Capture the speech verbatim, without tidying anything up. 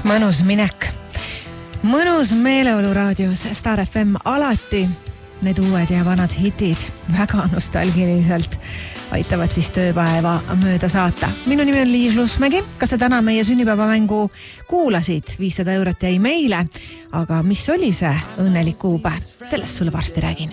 Mõnus minek. Mõnus meeleolu raadios Star F M alati. Need uued ja vanad hitid väga nostalgiliselt aitavad siis tööpäeva mööda saata. Minu nimi on Liis Lusmägi. Kas sa täna meie sünnipäevamängu kuulasid? viissada eurot jäi meile. Aga mis oli see õnnelik kuupäev? Sellest sulle varsti räägin.